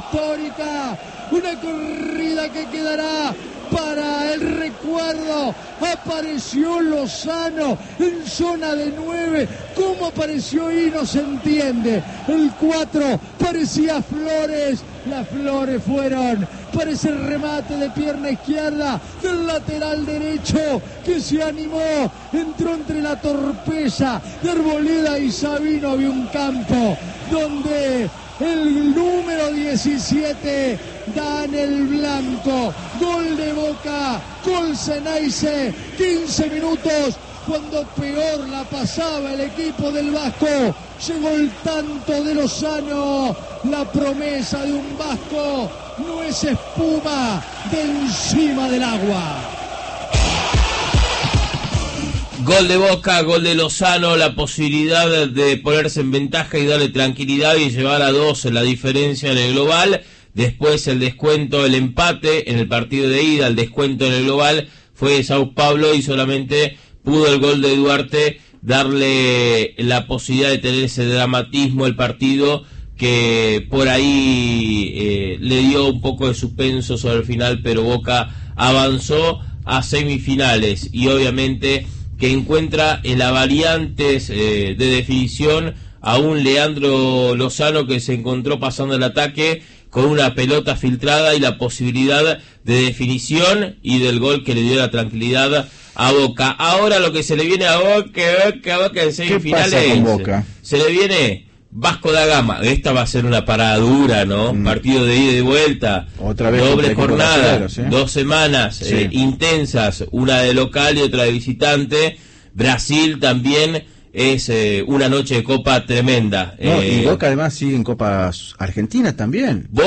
histórica, una corrida que quedará para el recuerdo. Apareció Lozano en zona de 9. ¿Cómo apareció ahí? No se entiende. El 4 parecía Flores. Las Flores fueron para ese remate de pierna izquierda del lateral derecho que se animó. Entró entre la torpeza de Arboleda y Sabino. Había un campo donde el número 17 da en el blanco. Gol de Boca, gol Ceneice, 15 minutos. Cuando peor la pasaba el equipo del Vasco, llegó el tanto de Lozano. La promesa de un Vasco no es espuma de encima del agua. Gol de Boca, gol de Lozano, la posibilidad de ponerse en ventaja y darle tranquilidad y llevar a 12 la diferencia en el global. Después el descuento, el empate en el partido de ida, el descuento en el global fue de Sao Paulo y solamente pudo el gol de Duarte darle la posibilidad de tener ese dramatismo el partido que por ahí le dio un poco de suspenso sobre el final, pero Boca avanzó a semifinales y obviamente que encuentra en las variantes de definición a un Leandro Lozano que se encontró pasando el ataque con una pelota filtrada y la posibilidad de definición y del gol que le dio la tranquilidad a Boca. Ahora lo que se le viene a Boca en semifinales. ¿Qué pasa con Boca? Se le viene Vasco da Gama. Esta va a ser una parada dura, ¿no? Partido de ida y vuelta. Otra vez doble jornada, ¿eh? 2 semanas intensas, una de local y otra de visitante. Brasil también es una noche de copa tremenda. No, y Boca además sigue en Copas Argentinas también.